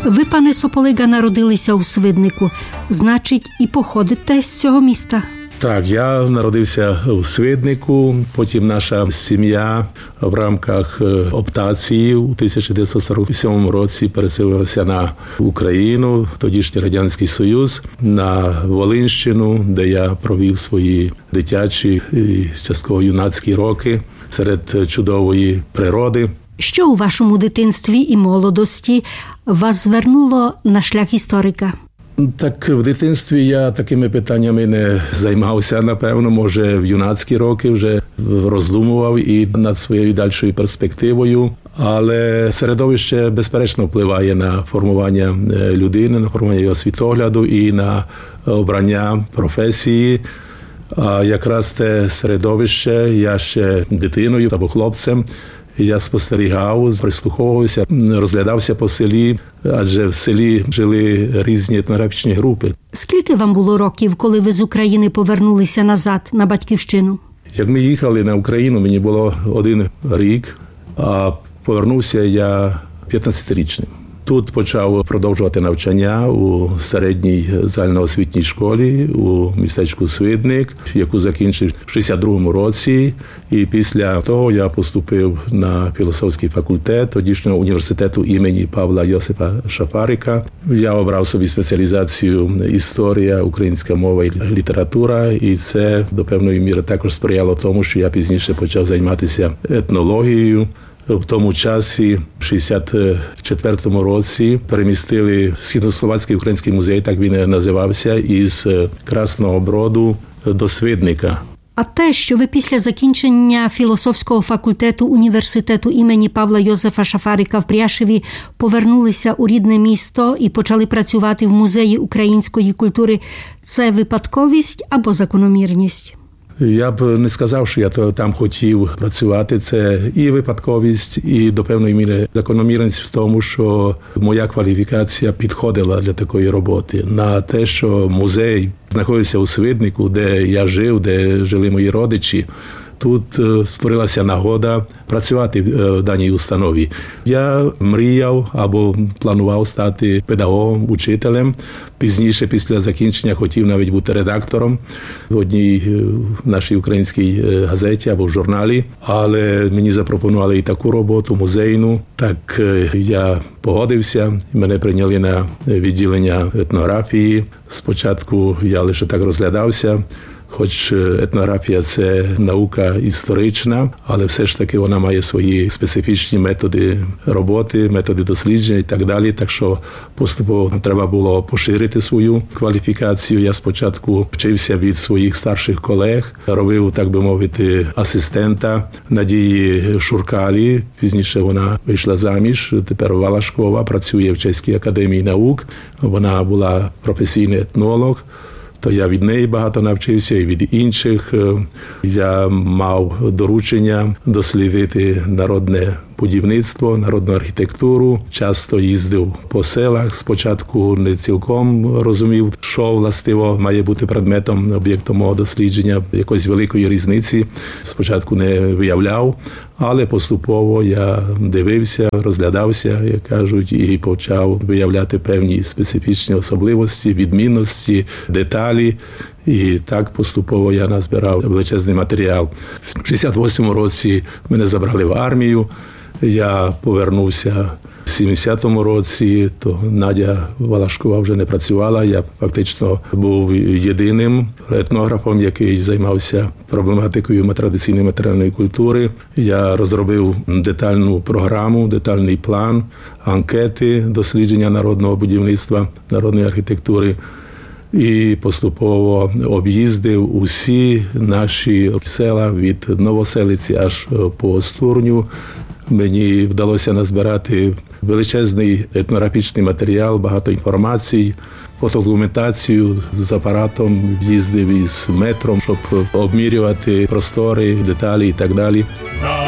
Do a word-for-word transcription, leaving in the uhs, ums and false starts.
Ви, пане Сополига, народилися у Свиднику. Значить, і походите з цього міста? Так, я народився у Свиднику, потім наша сім'я в рамках оптації у тисяча дев'ятсот сорок сьомому році переселилася на Україну, тодішній Радянський Союз, на Волинщину, де я провів свої дитячі і частково юнацькі роки серед чудової природи. Що у вашому дитинстві і молодості вас звернуло на шлях історика? Так, в дитинстві я такими питаннями не займався, напевно, може в юнацькі роки вже роздумував і над своєю дальшою перспективою, але середовище безперечно впливає на формування людини, на формування його світогляду і на обрання професії. А якраз те середовище, я ще дитиною або хлопцем, я спостерігав, прислуховувався, розглядався по селі, адже в селі жили різні етнографічні групи. Скільки вам було років, коли ви з України повернулися назад на батьківщину? Як ми їхали на Україну, мені було один рік, а повернувся я п'ятнадцятирічним. Тут почав продовжувати навчання у середній загальноосвітній школі у містечку Свидник, яку закінчив в шістдесят другому році. І після того я поступив на філософський факультет тодішнього університету імені Павла Йосипа Шафарика. Я обрав собі спеціалізацію історія, українська мова і література. І це до певної міри також сприяло тому, що я пізніше почав займатися етнологією. В тому часі, в шістдесят четвертому році, перемістили Східнословацький український музей, так він називався, із Красного Броду до Свидника. А те, що ви після закінчення філософського факультету університету імені Павла Йосифа Шафарика в Пряшеві повернулися у рідне місто і почали працювати в музеї української культури, це випадковість або закономірність? Я б не сказав, що я там хотів працювати. Це і випадковість, і до певної міри закономірність в тому, що моя кваліфікація підходила для такої роботи. На те, що музей знаходився у Свиднику, де я жив, де жили мої родичі, тут створилася нагода працювати в даній установі. Я мріяв або планував стати педагогом, учителем. Пізніше, після закінчення, хотів навіть бути редактором в одній нашій українській газеті або в журналі. Але мені запропонували і таку роботу, музейну. Так я погодився, мене прийняли на відділення етнографії. Спочатку я лише так розглядався. Хоч етнографія – це наука історична, але все ж таки вона має свої специфічні методи роботи, методи дослідження і так далі. Так що поступово треба було поширити свою кваліфікацію. Я спочатку вчився від своїх старших колег, робив, так би мовити, асистента Надії Шуркалі. Пізніше вона вийшла заміж, тепер Валашкова, працює в Чеській академії наук. Вона була професійний етнолог. То я від неї багато навчився і від інших. Я мав доручення дослідити народне будівництво, народну архітектуру. Часто їздив по селах. Спочатку не цілком розумів, що властиво має бути предметом, об'єктом мого дослідження. Якоїсь великої різниці спочатку не виявляв, але поступово я дивився, розглядався, як кажуть, і почав виявляти певні специфічні особливості, відмінності, деталі. І так поступово я назбирав величезний матеріал. В шістдесят восьмому році мене забрали в армію. Я повернувся в сімдесятому році, то Надя Валашкова вже не працювала. Я фактично був єдиним етнографом, який займався проблематикою традиційної матеріальної культури. Я розробив детальну програму, детальний план, анкети дослідження народного будівництва, народної архітектури. І поступово об'їздив усі наші села від Новоселиці аж по Стурню. Мені вдалося назбирати величезний етнографічний матеріал, багато інформацій, фотодокументацію з апаратом, їздив із метром, щоб обмірювати простори, деталі і так далі.